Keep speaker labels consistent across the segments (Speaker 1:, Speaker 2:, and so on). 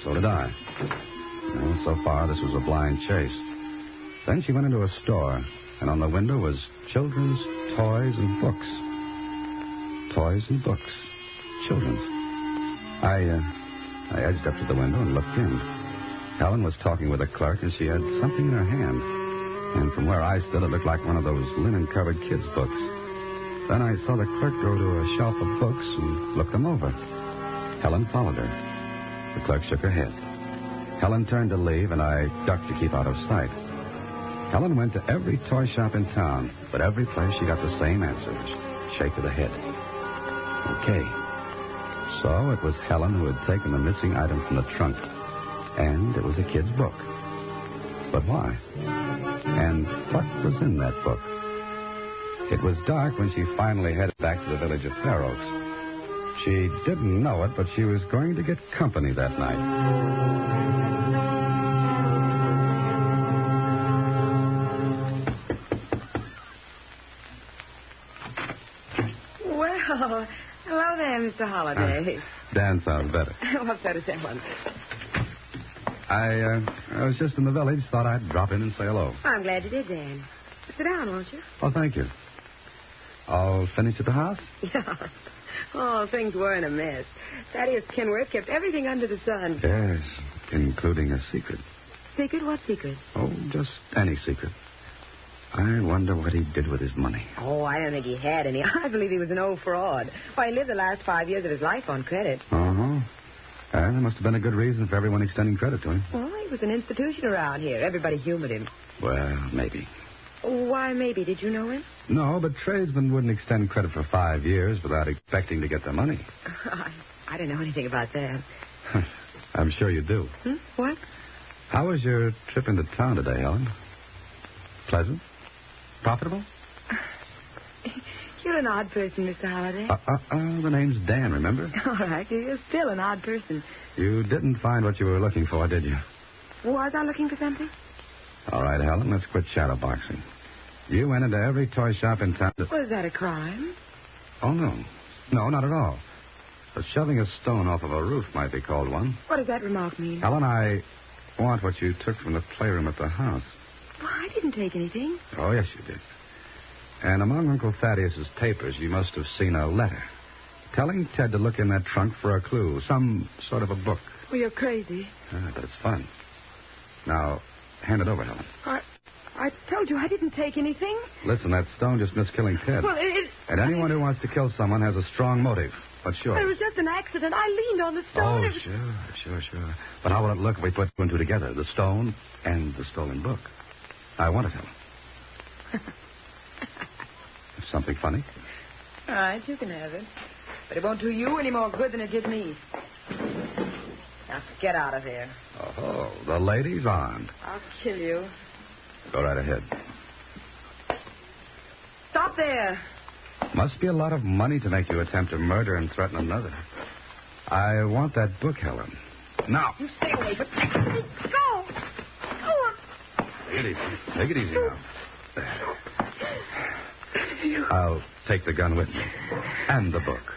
Speaker 1: So did I. Well, so far, this was a blind chase. Then she went into a store, and on the window was children's toys and books. Toys and books. Children's. I edged up to the window and looked in. Helen was talking with a clerk, and she had something in her hand. And from where I stood, it looked like one of those linen-covered kids' books. Then I saw the clerk go to a shelf of books and look them over. Helen followed her. The clerk shook her head. Helen turned to leave, and I ducked to keep out of sight. Helen went to every toy shop in town, but every place she got the same answer. Shake of the head. Okay. So it was Helen who had taken the missing item from the trunk. And it was a kid's book. But why? And what was in that book? It was dark when she finally headed back to the village of Fair Oaks. She didn't know it, but she was going to get company that night.
Speaker 2: Well, hello there, Mr. Holliday.
Speaker 1: Dan sounds better.
Speaker 2: What's that to say, one?
Speaker 1: I was just in the village. Thought I'd drop in and say hello.
Speaker 2: I'm glad you did, Dan. Sit down, won't you?
Speaker 1: Oh, thank you. All finished at the house?
Speaker 2: Yeah. Oh, things were in a mess. Thaddeus Kenworth kept everything under the sun.
Speaker 1: Yes, including a secret.
Speaker 2: Secret? What secret?
Speaker 1: Oh, just any secret. I wonder what he did with his money.
Speaker 2: Oh, I don't think he had any. I believe he was an old fraud. Why, he lived the last 5 years of his life on credit.
Speaker 1: Uh-huh. There must have been a good reason for everyone extending credit to him.
Speaker 2: Well, he was an institution around here. Everybody humored him.
Speaker 1: Well, maybe.
Speaker 2: Why, maybe. Did you know him?
Speaker 1: No, but tradesmen wouldn't extend credit for 5 years without expecting to get their money.
Speaker 2: I don't know anything about that.
Speaker 1: I'm sure you do.
Speaker 2: What?
Speaker 1: How was your trip into town today, Helen? Pleasant? Profitable?
Speaker 2: You're an odd person, Mr. Holliday.
Speaker 1: The name's Dan, remember?
Speaker 2: All right, you're still an odd person.
Speaker 1: You didn't find what you were looking for, did you?
Speaker 2: Was I looking for something?
Speaker 1: All right, Helen, let's quit shadowboxing. You went into every toy shop in town.
Speaker 2: Was that a crime?
Speaker 1: Oh, no. No, not at all. But shoving a stone off of a roof might be called one.
Speaker 2: What does that remark mean?
Speaker 1: Helen, I want what you took from the playroom at the house.
Speaker 2: Well, I didn't take anything.
Speaker 1: Oh, yes, you did. And among Uncle Thaddeus's papers, you must have seen a letter telling Ted to look in that trunk for a clue, some sort of a book.
Speaker 2: Well, you're crazy.
Speaker 1: But it's fun. Now, hand it over, Helen.
Speaker 2: I told you I didn't take anything.
Speaker 1: Listen, that stone just missed killing Ted.
Speaker 2: Well,
Speaker 1: And anyone who wants to kill someone has a strong motive. What's yours?
Speaker 2: It was just an accident. I leaned on the stone.
Speaker 1: Oh, sure. But how will it look if we put two and two together? The stone and the stolen book. I want it, Helen. Something funny?
Speaker 2: All right, you can have it. But it won't do you any more good than it did me. Now, get out of here.
Speaker 1: Oh, the lady's armed.
Speaker 2: I'll kill you.
Speaker 1: Go right ahead.
Speaker 2: Stop there.
Speaker 1: Must be a lot of money to make you attempt to murder and threaten another. I want that book, Helen. Now.
Speaker 2: You stay away, but go.
Speaker 1: Take it easy. Take it easy now. There. I'll take the gun with me. And the book.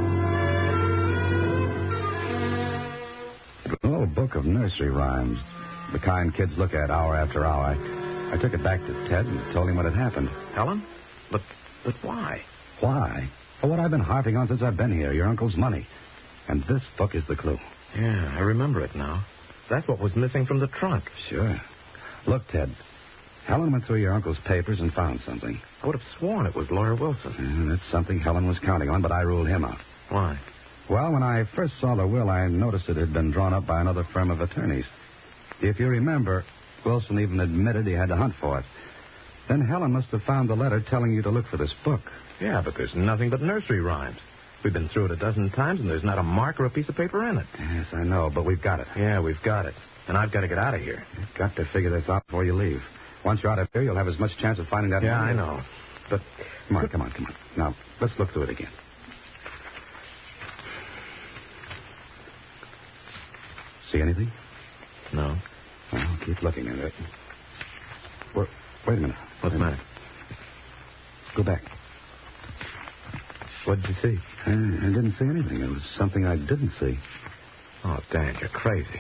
Speaker 1: It was an old book of nursery rhymes. The kind kids look at hour after hour. I took it back to Ted and told him what had happened.
Speaker 3: Helen? But why?
Speaker 1: Why? For what I've been harping on since I've been here, your uncle's money. And this book is the clue.
Speaker 3: Yeah, I remember it now. That's what was missing from the trunk.
Speaker 1: Sure. Look, Ted. Helen went through your uncle's papers and found something.
Speaker 3: I would have sworn it was Lawyer Wilson.
Speaker 1: And it's something Helen was counting on, but I ruled him out.
Speaker 3: Why?
Speaker 1: Well, when I first saw the will, I noticed it had been drawn up by another firm of attorneys. If you remember, Wilson even admitted he had to hunt for it. Then Helen must have found the letter telling you to look for this book.
Speaker 3: Yeah, but there's nothing but nursery rhymes. We've been through it a dozen times, and there's not a mark or a piece of paper in it.
Speaker 1: Yes, I know, but we've got it.
Speaker 3: Yeah, we've got it. And I've got to get out of here.
Speaker 1: You've got to figure this out before you leave. Once you're out of here, you'll have as much chance of finding that
Speaker 3: Yeah,
Speaker 1: money.
Speaker 3: I know. But
Speaker 1: Come on. Now, let's look through it again. See anything?
Speaker 3: No.
Speaker 1: Well, keep looking at it. Wait a minute.
Speaker 3: What's the matter?
Speaker 1: Go back.
Speaker 3: What did you see?
Speaker 1: I didn't see anything. It was something I didn't see.
Speaker 3: Oh, Dan, you're crazy.